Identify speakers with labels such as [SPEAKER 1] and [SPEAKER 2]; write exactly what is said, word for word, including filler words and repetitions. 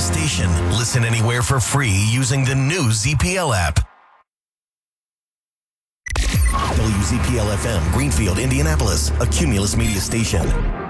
[SPEAKER 1] station. Listen anywhere for free using the new Z P L app. W Z P L F M, Greenfield, Indianapolis, a Cumulus Media station.